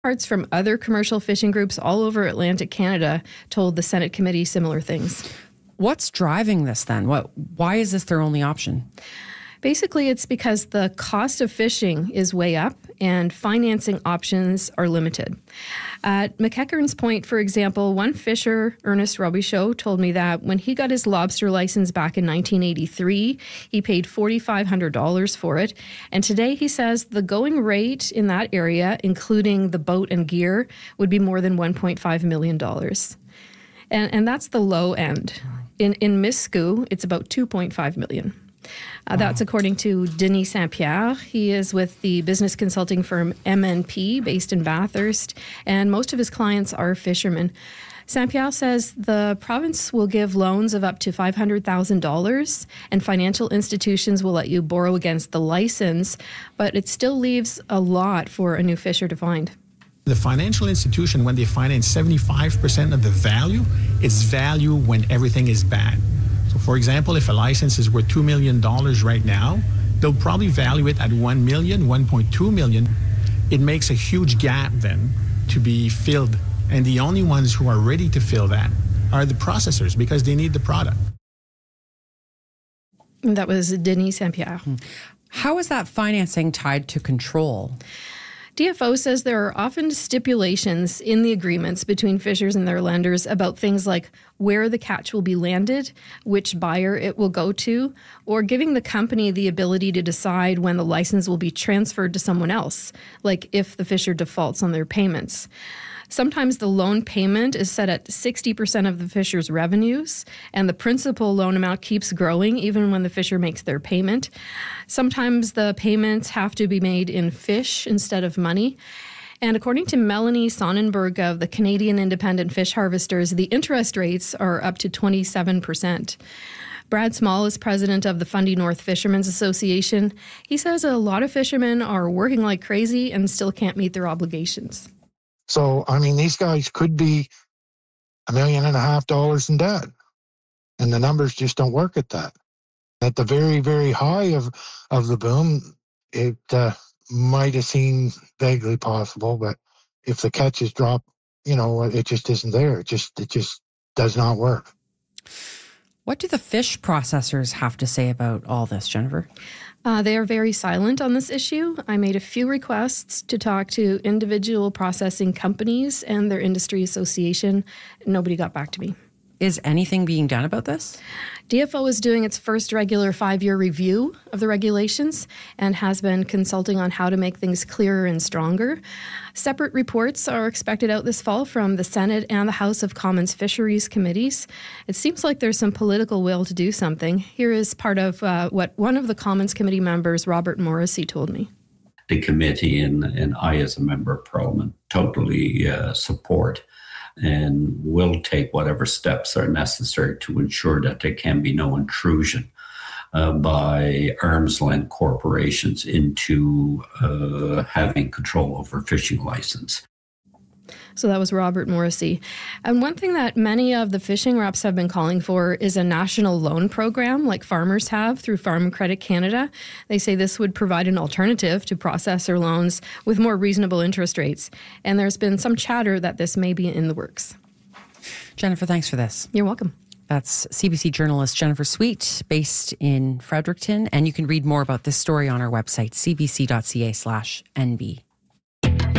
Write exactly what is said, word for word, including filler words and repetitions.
Parts from other commercial fishing groups all over Atlantic Canada told the Senate committee similar things. What's driving this then? What? Why is this their only option? Basically, it's because the cost of fishing is way up and financing options are limited. At McEachern's Point, for example, one fisher, Ernest Robichaud, told me that when he got his lobster license back in nineteen eighty-three, he paid four thousand five hundred dollars for it. And today, he says the going rate in that area, including the boat and gear, would be more than one point five million dollars. And, and that's the low end. In, in Miscou, it's about two point five million dollars. Uh, that's according to Denis Saint-Pierre. He is with the business consulting firm M N P based in Bathurst, and most of his clients are fishermen. Saint-Pierre says the province will give loans of up to five hundred thousand dollars, and financial institutions will let you borrow against the license, but it still leaves a lot for a new fisher to find. The financial institution, when they finance seventy-five percent of the value, it's value when everything is bad. So, for example, if a license is worth two million dollars right now, they'll probably value it at one million dollars, one point two million dollars. It makes a huge gap then to be filled. And the only ones who are ready to fill that are the processors because they need the product. That was Denis Saint-Pierre. How is that financing tied to control? D F O says there are often stipulations in the agreements between fishers and their lenders about things like where the catch will be landed, which buyer it will go to, or giving the company the ability to decide when the license will be transferred to someone else, like if the fisher defaults on their payments. Sometimes the loan payment is set at sixty percent of the fisher's revenues, and the principal loan amount keeps growing even when the fisher makes their payment. Sometimes the payments have to be made in fish instead of money. And according to Melanie Sonnenberg of the Canadian Independent Fish Harvesters, the interest rates are up to twenty-seven percent. Brad Small is president of the Fundy North Fishermen's Association. He says a lot of fishermen are working like crazy and still can't meet their obligations. So, I mean, these guys could be a million and a half dollars in debt, and the numbers just don't work at that. At the very, very high of, of the boom, it uh, might have seemed vaguely possible, but if the catches drop, you know, it just isn't there. It just, it just does not work. What do the fish processors have to say about all this, Jennifer? Uh, they are very silent on this issue. I made a few requests to talk to individual processing companies and their industry association. Nobody got back to me. Is anything being done about this? D F O is doing its first regular five-year review of the regulations and has been consulting on how to make things clearer and stronger. Separate reports are expected out this fall from the Senate and the House of Commons Fisheries Committees. It seems like there's some political will to do something. Here is part of uh, what one of the Commons Committee members, Robert Morrissey, told me. The committee and, and I, as a member of Parliament, totally uh, support and will take whatever steps are necessary to ensure that there can be no intrusion uh, by arm's length corporations into uh, having control over fishing license. So that was Robert Morrissey. And one thing that many of the fishing reps have been calling for is a national loan program like farmers have through Farm Credit Canada. They say this would provide an alternative to processor loans with more reasonable interest rates. And there's been some chatter that this may be in the works. Jennifer, thanks for this. You're welcome. That's C B C journalist Jennifer Sweet, based in Fredericton. And you can read more about this story on our website, c b c dot c a slash n b.